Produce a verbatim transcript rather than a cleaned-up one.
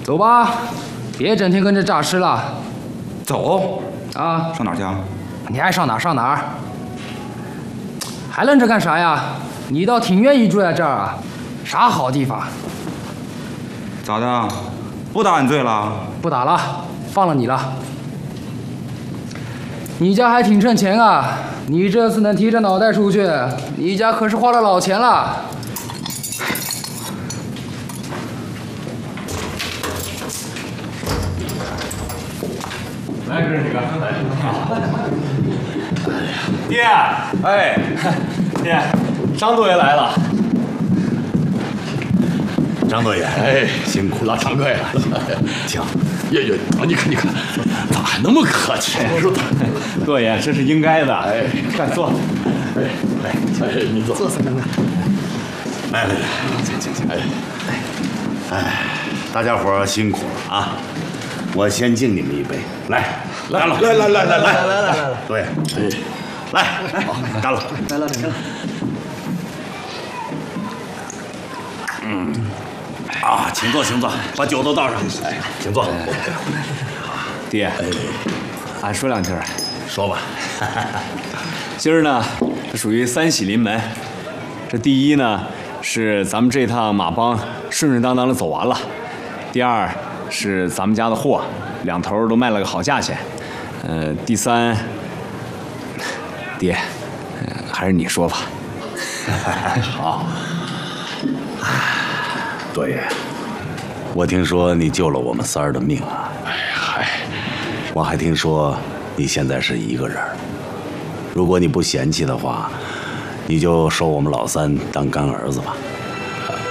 走吧，别整天跟着诈尸了。 走啊， 上哪儿去啊？ 你爱上哪儿上哪儿。还愣着干啥呀？你倒挺愿意住在这儿啊，啥好地方？ 咋的？不打你罪了？ 不打了，放了你了。你家还挺趁钱啊！你这次能提着脑袋出去，你家可是花了老钱了。 来，哥几个，爹，哎，爹，张多爷来了。 张多爷，哎，辛苦了，张哥呀，请，爷爷，你看，你看，咋还那么客气？说他， 多爷，这是应该的。哎，快坐。 哎，来，哎，你坐，坐，三哥。来来来，请请请，哎，哎，大家伙辛苦了啊！我先敬你们一杯，来，来了，来来来来来来来来来，多爷，哎，来，好，干了，来了，来了。嗯。啊，请坐，请坐，把酒都倒上。哎，请坐。 爹，哎，俺说两句。 说吧。 今儿呢，这属于三喜临门。这第一呢，是咱们这趟马帮顺顺当当的走完了；第二是咱们家的货两头都卖了个好价钱。呃，第三，爹，呃、还是你说吧。 好。多爷，我听说你救了我们三儿的命啊！哎嗨，我还听说你现在是一个人，如果你不嫌弃的话，你就收我们老三当干儿子吧。